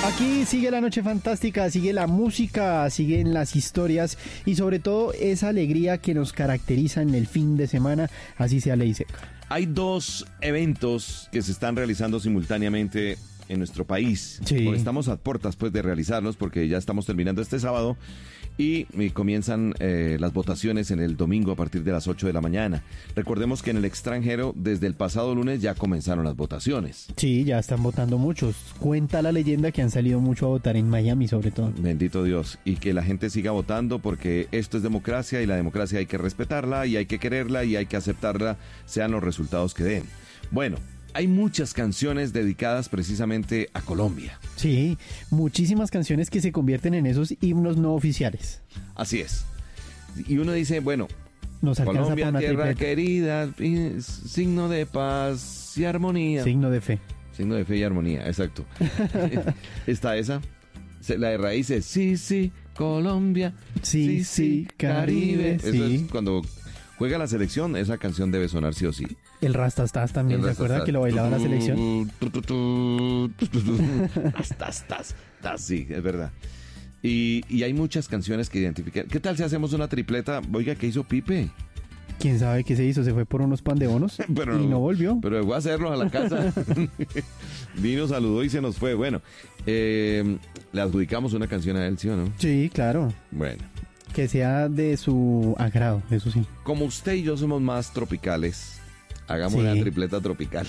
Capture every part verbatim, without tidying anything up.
Aquí sigue la noche fantástica, sigue la música, siguen las historias y sobre todo esa alegría que nos caracteriza en el fin de semana, así sea ley seca. Hay dos eventos que se están realizando simultáneamente en nuestro país. Sí. Estamos a puertas pues de realizarlos porque ya estamos terminando este sábado y, y comienzan eh, las votaciones en el domingo a partir de las ocho de la mañana. Recordemos que en el extranjero desde el pasado lunes ya comenzaron las votaciones. Sí, ya están votando muchos. Cuenta la leyenda que han salido mucho a votar en Miami sobre todo. Bendito Dios. Y que la gente siga votando porque esto es democracia y la democracia hay que respetarla y hay que quererla y hay que aceptarla sean los resultados que den. Bueno, hay muchas canciones dedicadas precisamente a Colombia. Sí, muchísimas canciones que se convierten en esos himnos no oficiales. Así es. Y uno dice, bueno, Nos alcanza Colombia, por una tierra tripleta. querida, signo de paz y armonía. Signo de fe. Signo de fe y armonía, exacto. Está esa. La de raíces, sí, sí, Colombia. Sí, sí, Caribe. Eso Sí. es cuando juega la selección, esa canción debe sonar sí o sí. El Rastastas también, ¿se acuerda que lo bailaba la selección? Tas, tas, tas, sí, es verdad. Y, y hay muchas canciones que identifican. ¿Qué tal si hacemos una tripleta? Oiga, ¿qué hizo Pipe? ¿Quién sabe qué se hizo? Se fue por unos pan de bonos Pero y no volvió. Pero dejó hacerlos a la casa. Vino, saludó y se nos fue. Bueno, eh, le adjudicamos una canción a él, ¿sí o no? Sí, claro. Bueno. Que sea de su agrado, eso sí. Como usted y yo somos más tropicales, hagamos Sí. una tripleta tropical.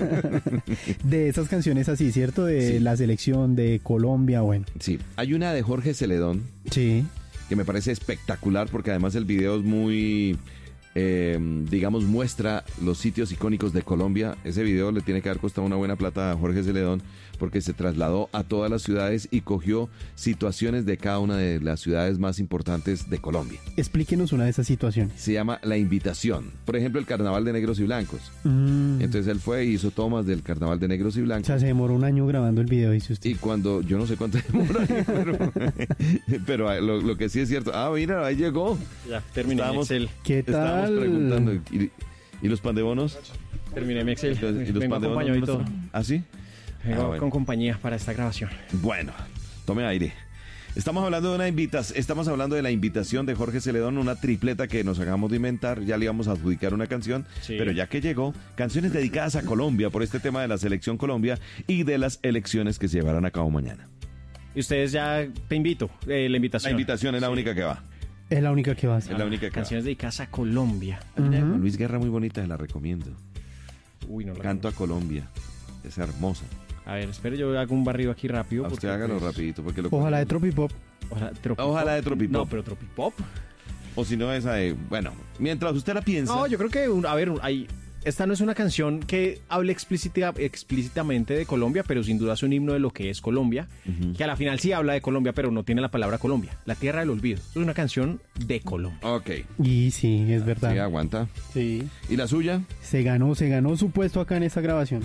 De esas canciones así, ¿cierto? De Sí. la selección de Colombia, bueno. Sí, hay una de Jorge Celedón Sí. que me parece espectacular porque además el video es muy, eh, digamos, muestra los sitios icónicos de Colombia. Ese video le tiene que haber costado una buena plata a Jorge Celedón porque se trasladó a todas las ciudades y cogió situaciones de cada una de las ciudades más importantes de Colombia. Explíquenos una de esas situaciones. Se llama La Invitación. Por ejemplo, el Carnaval de Negros y Blancos. Mm. Entonces él fue y hizo tomas del Carnaval de Negros y O Blancos. sea, se demoró un año grabando el video, dice usted. Y cuando, yo no sé cuánto demora, ahí, pero, pero lo, lo que sí es cierto. Ah, mira, ahí llegó. Ya, terminé Estábamos- mi Excel. ¿Qué Estábamos tal? preguntando. ¿Y, y los pan de bonos? Terminé mi Excel. Entonces, ¿y los Vengo pan de bonos acompañado y no todo. los- ¿Ah, sí? Vengo Ah, bueno. con compañía para esta grabación. Bueno, tome aire. Estamos hablando de una invitación, estamos hablando de la invitación de Jorge Celedón, una tripleta que nos acabamos de inventar. Ya le íbamos a adjudicar una canción, Sí. pero ya que llegó, canciones dedicadas a Colombia por este tema de la selección Colombia y de las elecciones que se llevarán a cabo mañana. Y ustedes ya te invito, eh, la La invitación. invitación es la única que va. Es la única que va a Es hacer. la única que Canciones dedicadas a Colombia. va. Hay una de Ujú. Juan Luis Guerra muy bonita, se la recomiendo. Uy, no la Canto a Colombia. Es hermosa. A ver, espero yo hago un barrido aquí rápido. A usted porque, hágalo pues, rapidito porque lo Ojalá de Tropipop. Ojalá, tropipop. Ojalá de tropipop. No, pero tropipop. O si no esa de, bueno, mientras usted la piensa. No, yo creo que, un- a ver, hay, esta no es una canción que hable explícita- explícitamente de Colombia, pero sin duda es un himno de lo que es Colombia, Ujú. que a la final sí habla de Colombia, pero no tiene la palabra Colombia, la tierra del olvido. Es una canción de Colombia. Ok. Y sí, es Sí, verdad. aguanta. Sí. ¿Y la suya? Se ganó, se ganó su puesto acá en esta grabación.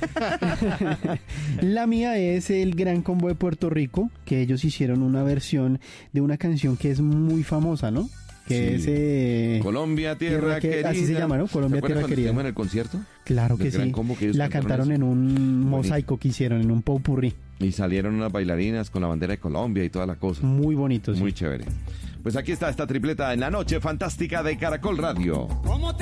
La mía es el Gran Combo de Puerto Rico, que ellos hicieron una versión de una canción que es muy famosa, ¿no? Que Sí. es... eh, Colombia, tierra, Tierra que- querida. así se llama, ¿no? Colombia, ¿Se acuerdan Tierra cuando querida. estuvimos en el concierto? Claro que del Gran sí. Combo que ellos La cantaron cantaron eso. en un Bonito. mosaico que hicieron, en un popurrí. Y salieron unas bailarinas con la bandera de Colombia y toda la cosa. Muy bonito, sí. Muy chévere. Pues aquí está esta tripleta en la noche fantástica de Caracol Radio. ¿Cómo te